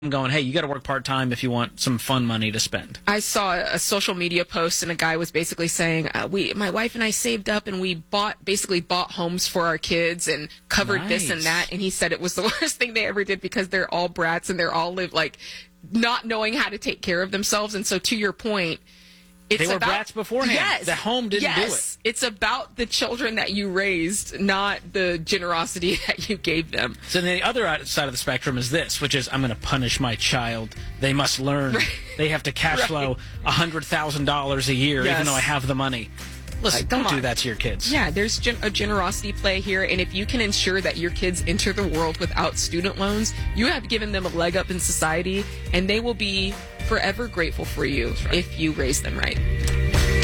going, hey, you got to work part-time if you want some fun money to spend. I saw a social media post, and a guy was basically saying, my wife and I saved up, and we bought homes for our kids and covered this and that. And he said it was the worst thing they ever did because they're all brats and they're all not knowing how to take care of themselves. And so to your point, they were brats beforehand. Yes. The home didn't do it. It's about the children that you raised, not the generosity that you gave them. So then the other side of the spectrum is this, which is I'm going to punish my child. They must learn. Right. They have to cash flow $100,000 a year, even though I have the money. Listen, don't do that to your kids. Yeah, there's a generosity play here, and if you can ensure that your kids enter the world without student loans, you have given them a leg up in society, and they will be forever grateful for you if you raise them right.